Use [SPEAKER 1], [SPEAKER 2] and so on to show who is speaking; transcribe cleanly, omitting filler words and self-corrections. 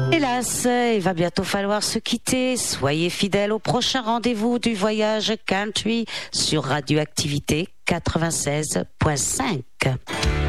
[SPEAKER 1] Hélas, il va bientôt falloir se quitter. Soyez fidèles au prochain rendez-vous du voyage country sur Radioactivité 96.5.